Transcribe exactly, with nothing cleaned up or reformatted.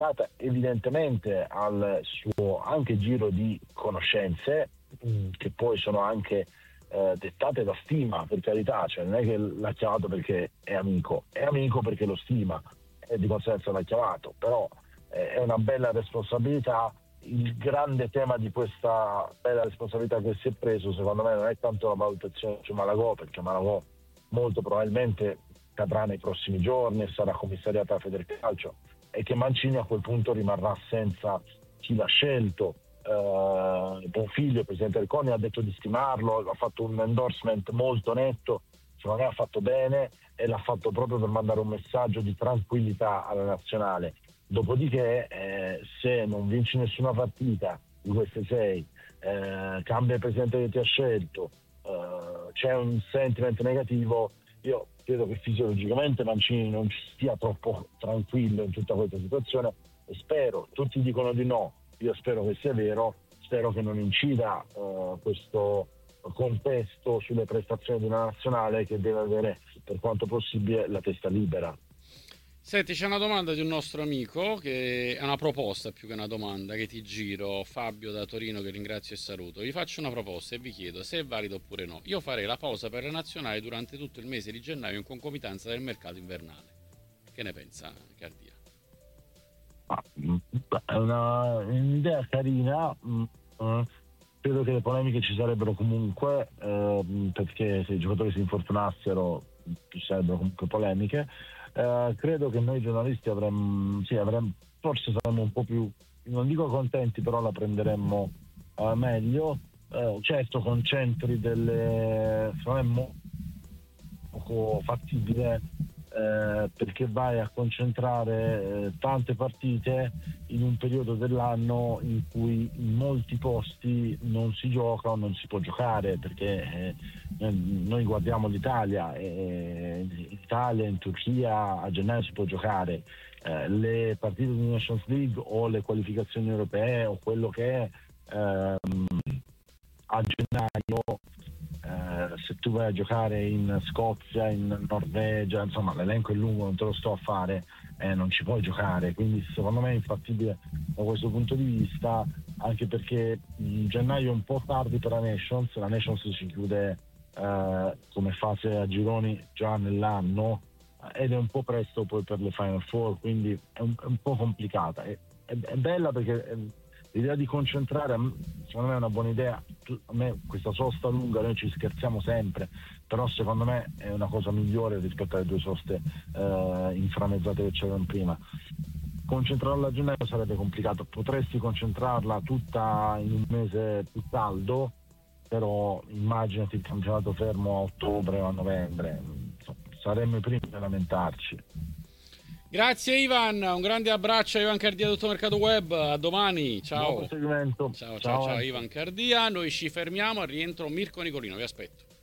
data evidentemente al suo anche giro di conoscenze, mh, che poi sono anche eh, dettate da stima, per carità, cioè non è che l'ha chiamato perché è amico, è amico perché lo stima e di conseguenza l'ha chiamato, però eh, è una bella responsabilità. Il grande tema di questa bella responsabilità che si è preso, secondo me, non è tanto la valutazione su Malagò, perché Malagò molto probabilmente cadrà nei prossimi giorni e sarà commissariata da Federcalcio, e che Mancini a quel punto rimarrà senza chi l'ha scelto. Uh, Bonfiglio, il presidente del CONI, ha detto di stimarlo, ha fatto un endorsement molto netto, secondo me ha fatto bene e l'ha fatto proprio per mandare un messaggio di tranquillità alla nazionale. Dopodiché eh, se non vinci nessuna partita di queste sei, eh, cambia il presidente che ti ha scelto, eh, c'è un sentiment negativo, io credo che fisiologicamente Mancini non stia troppo tranquillo in tutta questa situazione e spero, tutti dicono di no, io spero che sia vero, spero che non incida eh, questo contesto sulle prestazioni di una nazionale che deve avere per quanto possibile la testa libera. Senti, c'è una domanda di un nostro amico, che è una proposta più che una domanda, che ti giro, Fabio da Torino, che ringrazio e saluto. Vi faccio una proposta e vi chiedo se è valido oppure no. Io farei la pausa per le nazionali durante tutto il mese di gennaio in concomitanza del mercato invernale. Che ne pensa Cardia? Ah, è una, un'idea carina, mh, eh, credo che le polemiche ci sarebbero comunque, eh, perché se i giocatori si infortunassero ci sarebbero comunque polemiche. Eh, credo che noi giornalisti avremmo, sì, avremmo, forse saremmo un po' più, non dico contenti, però la prenderemmo eh, meglio. Eh, certo, con centri delle, saremmo poco fattibile, eh, perché vai a concentrare eh, tante partite in un periodo dell'anno in cui in molti posti non si gioca o non si può giocare, perché eh, noi guardiamo l'Italia e in Italia, in Turchia a gennaio si può giocare, eh, le partite di Nations League o le qualificazioni europee o quello che è ehm, a gennaio. Eh, se tu vai a giocare in Scozia, in Norvegia, insomma l'elenco è lungo, non te lo sto a fare, eh, non ci puoi giocare, quindi secondo me è infattibile da questo punto di vista, anche perché in gennaio è un po' tardi per la Nations, la Nations si chiude eh, come fase a gironi già nell'anno ed è un po' presto poi per le Final Four, quindi è un, è un po' complicata, è, è, è bella perché è, l'idea di concentrare, secondo me è una buona idea. A me questa sosta lunga, noi ci scherziamo sempre, però secondo me è una cosa migliore rispetto alle due soste eh, inframmezzate che c'erano prima. Concentrarla a gennaio sarebbe complicato, potresti concentrarla tutta in un mese più caldo, però immaginati il campionato fermo a ottobre o a novembre, insomma, saremmo i primi a lamentarci. Grazie Ivan, un grande abbraccio a Ivan Cardia, tutto Mercato Web, a domani, Buon ciao. proseguimento. Ciao ciao Ciao ciao Enzo. Ivan Cardia, noi ci fermiamo, al rientro Mirko Nicolino, vi aspetto.